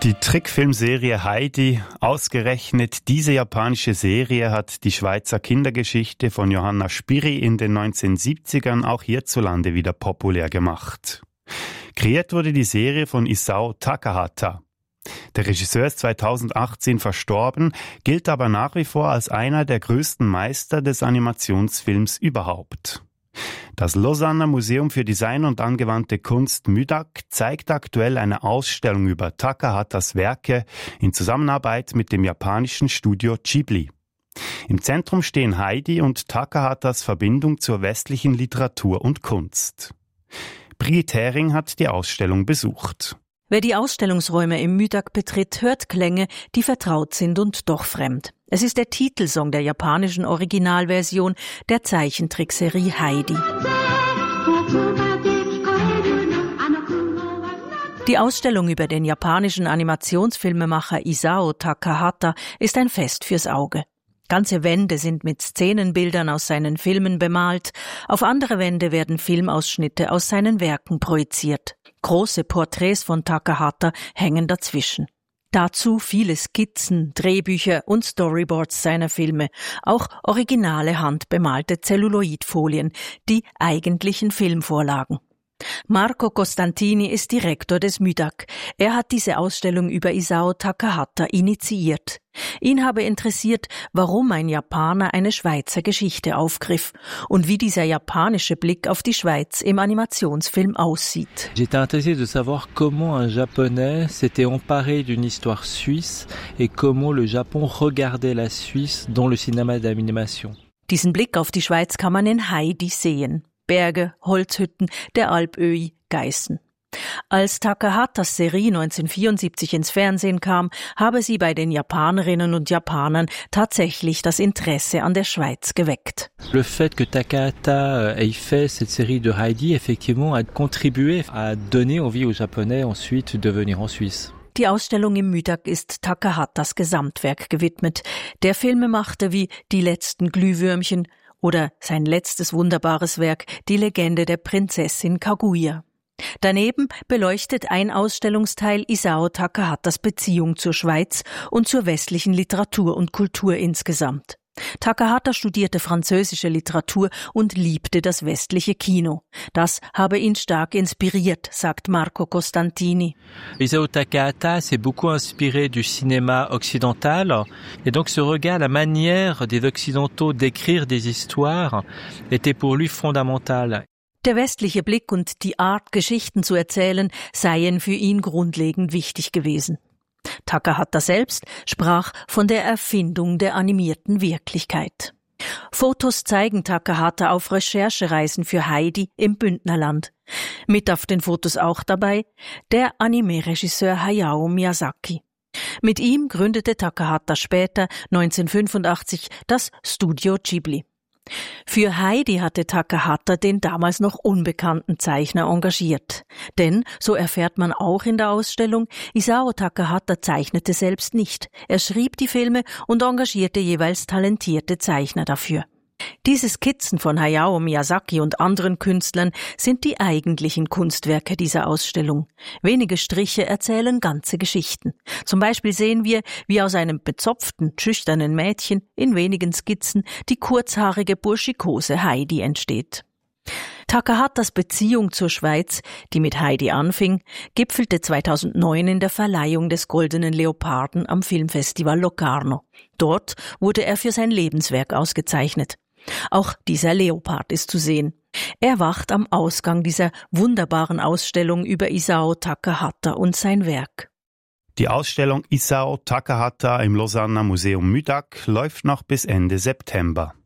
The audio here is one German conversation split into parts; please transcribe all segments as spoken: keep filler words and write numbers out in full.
Die Trickfilmserie Heidi, ausgerechnet diese japanische Serie hat die Schweizer Kindergeschichte von Johanna Spyri in den neunzehnhundertsiebzigern auch hierzulande wieder populär gemacht. Kreiert wurde die Serie von Isao Takahata. Der Regisseur ist zweitausendachtzehn verstorben, gilt aber nach wie vor als einer der größten Meister des Animationsfilms überhaupt. Das Lausanner Museum für Design und angewandte Kunst M U D A C zeigt aktuell eine Ausstellung über Takahatas Werke in Zusammenarbeit mit dem japanischen Studio Ghibli. Im Zentrum stehen Heidi und Takahatas Verbindung zur westlichen Literatur und Kunst. Brigitte Hering hat die Ausstellung besucht. Wer die Ausstellungsräume im M U D A C betritt, hört Klänge, die vertraut sind und doch fremd. Es ist der Titelsong der japanischen Originalversion der Zeichentrickserie Heidi. Die Ausstellung über den japanischen Animationsfilmemacher Isao Takahata ist ein Fest fürs Auge. Ganze Wände sind mit Szenenbildern aus seinen Filmen bemalt, auf andere Wände werden Filmausschnitte aus seinen Werken projiziert. Große Porträts von Takahata hängen dazwischen. Dazu viele Skizzen, Drehbücher und Storyboards seiner Filme, auch originale handbemalte Zelluloidfolien, die eigentlichen Filmvorlagen. Marco Costantini ist Direktor des M U D A C. Er hat diese Ausstellung über Isao Takahata initiiert. Ihn habe interessiert, warum ein Japaner eine Schweizer Geschichte aufgriff und wie dieser japanische Blick auf die Schweiz im Animationsfilm aussieht. J'étais intéressé de savoir comment un Japonais s'était emparé d'une histoire suisse et comment le Japon regardait la Suisse dans le cinéma d'animation. Diesen Blick auf die Schweiz kann man in Heidi sehen. Berge, Holzhütten, der Alpöhi, Geißen. Als Takahatas Serie neunzehnhundertvierundsiebzig ins Fernsehen kam, habe sie bei den Japanerinnen und Japanern tatsächlich das Interesse an der Schweiz geweckt. Le fait que Takahata ait fait cette série de Heidi, effectivement, a contribué à donner envie aux Japonais ensuite de venir en Suisse. Die Ausstellung im M U D A C ist Takahatas Gesamtwerk gewidmet. Der Filmemacher wie Die letzten Glühwürmchen oder sein letztes wunderbares Werk, die Legende der Prinzessin Kaguya. Daneben beleuchtet ein Ausstellungsteil Isao Takahatas Beziehung zur Schweiz und zur westlichen Literatur und Kultur insgesamt. Takahata studierte französische Literatur und liebte das westliche Kino. Das habe ihn stark inspiriert, sagt Marco Costantini. Isao Takahata s'est beaucoup inspiré du cinéma occidental et donc ce regard, la manière des Occidentaux d'écrire des histoires était pour lui fondamentale. Der westliche Blick und die Art, Geschichten zu erzählen, seien für ihn grundlegend wichtig gewesen. Takahata selbst sprach von der Erfindung der animierten Wirklichkeit. Fotos zeigen Takahata auf Recherchereisen für Heidi im Bündnerland. Mit auf den Fotos auch dabei der Anime-Regisseur Hayao Miyazaki. Mit ihm gründete Takahata später neunzehnhundertfünfundachtzig das Studio Ghibli. Für Heidi hatte Takahata den damals noch unbekannten Zeichner engagiert. Denn, so erfährt man auch in der Ausstellung, Isao Takahata zeichnete selbst nicht. Er schrieb die Filme und engagierte jeweils talentierte Zeichner dafür. Diese Skizzen von Hayao Miyazaki und anderen Künstlern sind die eigentlichen Kunstwerke dieser Ausstellung. Wenige Striche erzählen ganze Geschichten. Zum Beispiel sehen wir, wie aus einem bezopften, schüchternen Mädchen in wenigen Skizzen die kurzhaarige burschikose Heidi entsteht. Takahatas Beziehung zur Schweiz, die mit Heidi anfing, gipfelte zweitausendneun in der Verleihung des Goldenen Leoparden am Filmfestival Locarno. Dort wurde er für sein Lebenswerk ausgezeichnet. Auch dieser Leopard ist zu sehen. Er wacht am Ausgang dieser wunderbaren Ausstellung über Isao Takahata und sein Werk. Die Ausstellung Isao Takahata im Lausanner Museum M U D A C läuft noch bis Ende September.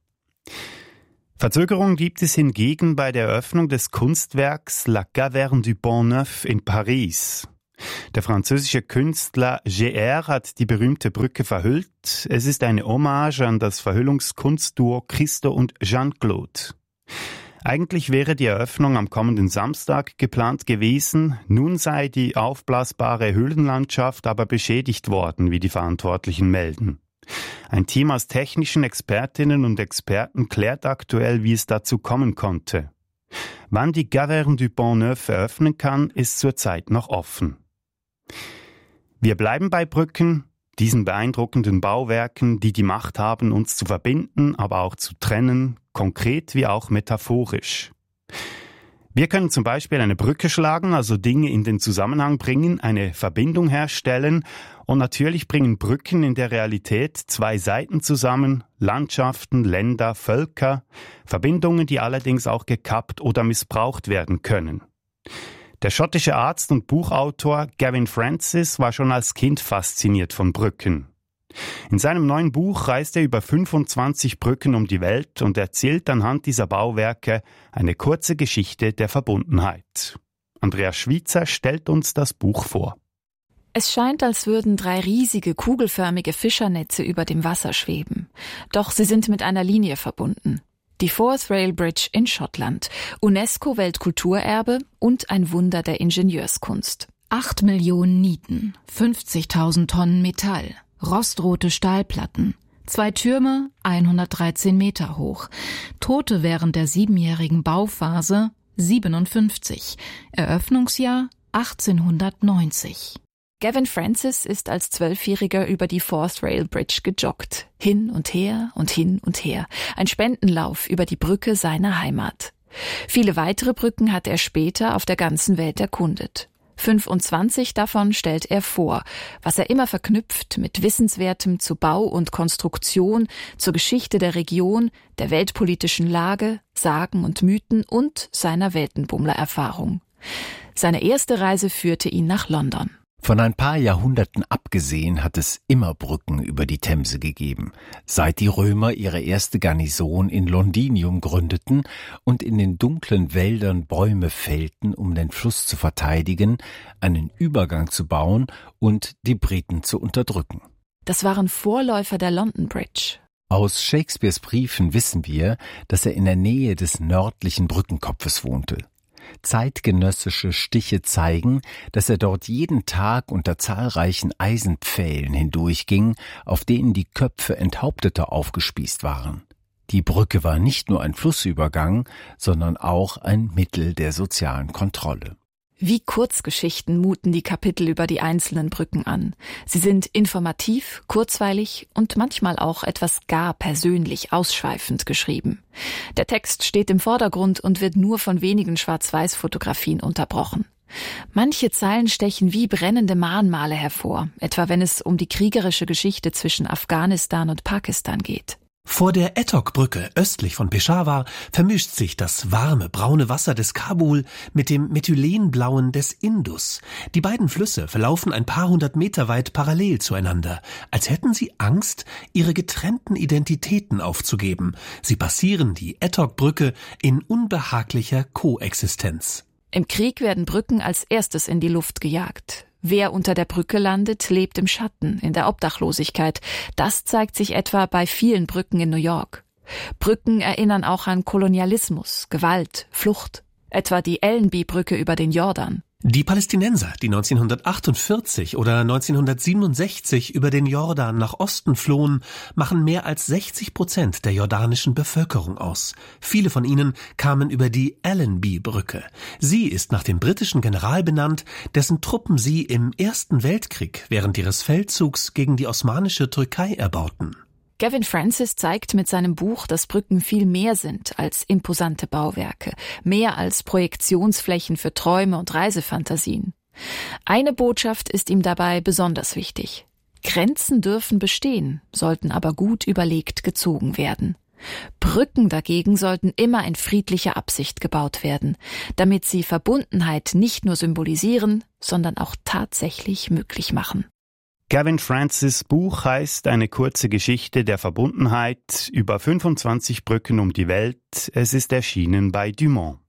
Verzögerung gibt es hingegen bei der Eröffnung des Kunstwerks La Caverne du Pont Neuf in Paris. Der französische Künstler G R hat die berühmte Brücke verhüllt. Es ist eine Hommage an das Verhüllungskunstduo Christo und Jean-Claude. Eigentlich wäre die Eröffnung am kommenden Samstag geplant gewesen. Nun sei die aufblasbare Höhlenlandschaft aber beschädigt worden, wie die Verantwortlichen melden. Ein Team aus technischen Expertinnen und Experten klärt aktuell, wie es dazu kommen konnte. Wann die Caverne du Pont Neuf eröffnen kann, ist zurzeit noch offen. Wir bleiben bei Brücken, diesen beeindruckenden Bauwerken, die die Macht haben, uns zu verbinden, aber auch zu trennen, konkret wie auch metaphorisch. Wir können zum Beispiel eine Brücke schlagen, also Dinge in den Zusammenhang bringen, eine Verbindung herstellen, und natürlich bringen Brücken in der Realität zwei Seiten zusammen, Landschaften, Länder, Völker, Verbindungen, die allerdings auch gekappt oder missbraucht werden können. Der schottische Arzt und Buchautor Gavin Francis war schon als Kind fasziniert von Brücken. In seinem neuen Buch reist er über fünfundzwanzig Brücken um die Welt und erzählt anhand dieser Bauwerke eine kurze Geschichte der Verbundenheit. Andreas Schweizer stellt uns das Buch vor. Es scheint, als würden drei riesige, kugelförmige Fischernetze über dem Wasser schweben. Doch sie sind mit einer Linie verbunden. Die Forth Rail Bridge in Schottland, UNESCO-Weltkulturerbe und ein Wunder der Ingenieurskunst. Acht Millionen Nieten, fünfzigtausend Tonnen Metall, rostrote Stahlplatten, zwei Türme, hundertdreizehn Meter hoch, Tote während der siebenjährigen Bauphase, siebenundfünfzig, Eröffnungsjahr achtzehnhundertneunzig. Gavin Francis ist als Zwölfjähriger über die Forth Rail Bridge gejoggt. Hin und her und hin und her. Ein Spendenlauf über die Brücke seiner Heimat. Viele weitere Brücken hat er später auf der ganzen Welt erkundet. fünfundzwanzig davon stellt er vor, was er immer verknüpft mit Wissenswertem zu Bau und Konstruktion, zur Geschichte der Region, der weltpolitischen Lage, Sagen und Mythen und seiner Weltenbummler-Erfahrung. Seine erste Reise führte ihn nach London. Von ein paar Jahrhunderten abgesehen hat es immer Brücken über die Themse gegeben, seit die Römer ihre erste Garnison in Londinium gründeten und in den dunklen Wäldern Bäume fällten, um den Fluss zu verteidigen, einen Übergang zu bauen und die Briten zu unterdrücken. Das waren Vorläufer der London Bridge. Aus Shakespeares Briefen wissen wir, dass er in der Nähe des nördlichen Brückenkopfes wohnte. Zeitgenössische Stiche zeigen, dass er dort jeden Tag unter zahlreichen Eisenpfählen hindurchging, auf denen die Köpfe Enthaupteter aufgespießt waren. Die Brücke war nicht nur ein Flussübergang, sondern auch ein Mittel der sozialen Kontrolle. Wie Kurzgeschichten muten die Kapitel über die einzelnen Brücken an. Sie sind informativ, kurzweilig und manchmal auch etwas gar persönlich ausschweifend geschrieben. Der Text steht im Vordergrund und wird nur von wenigen Schwarz-Weiß-Fotografien unterbrochen. Manche Zeilen stechen wie brennende Mahnmale hervor, etwa wenn es um die kriegerische Geschichte zwischen Afghanistan und Pakistan geht. Vor der Ettok-Brücke östlich von Peshawar vermischt sich das warme, braune Wasser des Kabul mit dem methylenblauen des Indus. Die beiden Flüsse verlaufen ein paar hundert Meter weit parallel zueinander, als hätten sie Angst, ihre getrennten Identitäten aufzugeben. Sie passieren die Ettok-Brücke in unbehaglicher Koexistenz. Im Krieg werden Brücken als erstes in die Luft gejagt. Wer unter der Brücke landet, lebt im Schatten, in der Obdachlosigkeit. Das zeigt sich etwa bei vielen Brücken in New York. Brücken erinnern auch an Kolonialismus, Gewalt, Flucht. Etwa die Allenby-Brücke über den Jordan. Die Palästinenser, die neunzehnhundertachtundvierzig oder neunzehnhundertsiebenundsechzig über den Jordan nach Osten flohen, machen mehr als sechzig Prozent der jordanischen Bevölkerung aus. Viele von ihnen kamen über die Allenby-Brücke. Sie ist nach dem britischen General benannt, dessen Truppen sie im Ersten Weltkrieg während ihres Feldzugs gegen die osmanische Türkei erbauten. Gavin Francis zeigt mit seinem Buch, dass Brücken viel mehr sind als imposante Bauwerke, mehr als Projektionsflächen für Träume und Reisefantasien. Eine Botschaft ist ihm dabei besonders wichtig. Grenzen dürfen bestehen, sollten aber gut überlegt gezogen werden. Brücken dagegen sollten immer in friedlicher Absicht gebaut werden, damit sie Verbundenheit nicht nur symbolisieren, sondern auch tatsächlich möglich machen. Gavin Francis' Buch heißt Eine kurze Geschichte der Verbundenheit, über fünfundzwanzig Brücken um die Welt. Es ist erschienen bei Dumont.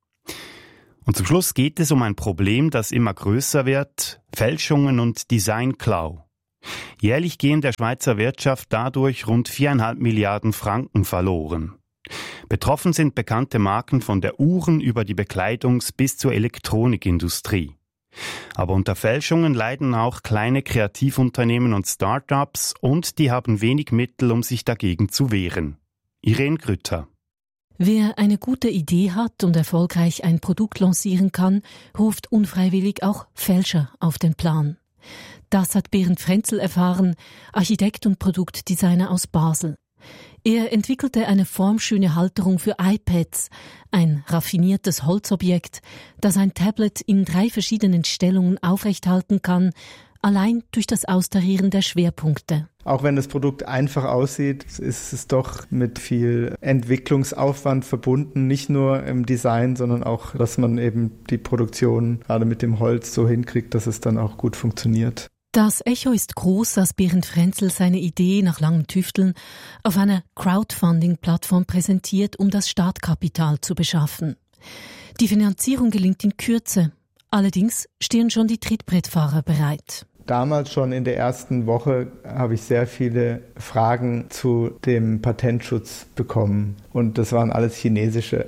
Und zum Schluss geht es um ein Problem, das immer größer wird: Fälschungen und Designklau. Jährlich gehen der Schweizer Wirtschaft dadurch rund viereinhalb Milliarden Franken verloren. Betroffen sind bekannte Marken von der Uhren über die Bekleidungs- bis zur Elektronikindustrie. Aber unter Fälschungen leiden auch kleine Kreativunternehmen und Start-ups, und die haben wenig Mittel, um sich dagegen zu wehren. Irene Grütter. Wer eine gute Idee hat und erfolgreich ein Produkt lancieren kann, ruft unfreiwillig auch Fälscher auf den Plan. Das hat Berend Frenzel erfahren, Architekt und Produktdesigner aus Basel. Er entwickelte eine formschöne Halterung für iPads, ein raffiniertes Holzobjekt, das ein Tablet in drei verschiedenen Stellungen aufrechthalten kann, allein durch das Austarieren der Schwerpunkte. Auch wenn das Produkt einfach aussieht, ist es doch mit viel Entwicklungsaufwand verbunden, nicht nur im Design, sondern auch, dass man eben die Produktion gerade mit dem Holz so hinkriegt, dass es dann auch gut funktioniert. Das Echo ist groß, als Berend Frenzel seine Idee nach langem Tüfteln auf einer Crowdfunding-Plattform präsentiert, um das Startkapital zu beschaffen. Die Finanzierung gelingt in Kürze. Allerdings stehen schon die Trittbrettfahrer bereit. Damals schon in der ersten Woche habe ich sehr viele Fragen zu dem Patentschutz bekommen. Und das waren alles chinesische.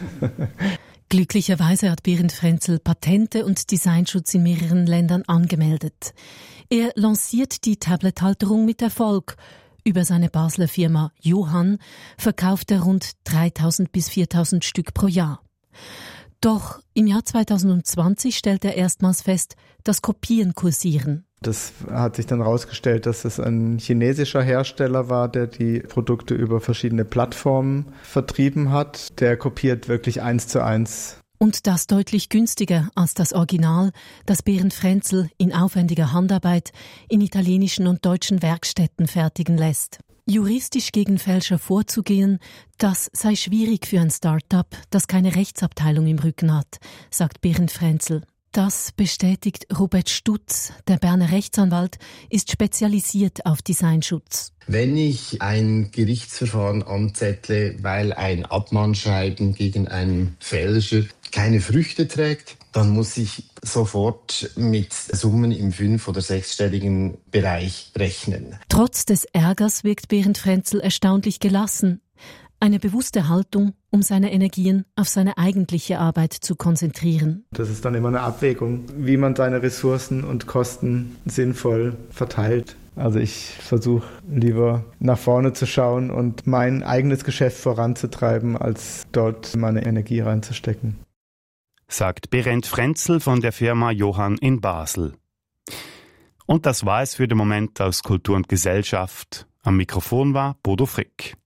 Glücklicherweise hat Berend Frenzel Patente und Designschutz in mehreren Ländern angemeldet. Er lanciert die Tablet-Halterung mit Erfolg. Über seine Basler Firma Johann verkauft er rund dreitausend bis viertausend Stück pro Jahr. Doch im Jahr zweitausendzwanzig stellt er erstmals fest, dass Kopien kursieren. Das hat sich dann herausgestellt, dass es ein chinesischer Hersteller war, der die Produkte über verschiedene Plattformen vertrieben hat. Der kopiert wirklich eins zu eins. Und das deutlich günstiger als das Original, das Berend Frenzel in aufwendiger Handarbeit in italienischen und deutschen Werkstätten fertigen lässt. Juristisch gegen Fälscher vorzugehen, das sei schwierig für ein Start-up, das keine Rechtsabteilung im Rücken hat, sagt Berend Frenzel. Das bestätigt Robert Stutz. Der Berner Rechtsanwalt ist spezialisiert auf Designschutz. Wenn ich ein Gerichtsverfahren anzettle, weil ein Abmahnschreiben gegen einen Fälscher keine Früchte trägt, dann muss ich sofort mit Summen im fünf- oder sechsstelligen Bereich rechnen. Trotz des Ärgers wirkt Berend Frenzel erstaunlich gelassen. Eine bewusste Haltung, um seine Energien auf seine eigentliche Arbeit zu konzentrieren. Das ist dann immer eine Abwägung, wie man seine Ressourcen und Kosten sinnvoll verteilt. Also ich versuche lieber nach vorne zu schauen und mein eigenes Geschäft voranzutreiben, als dort meine Energie reinzustecken. Sagt Berend Frenzel von der Firma Johann in Basel. Und das war es für den Moment aus Kultur und Gesellschaft. Am Mikrofon war Bodo Frick.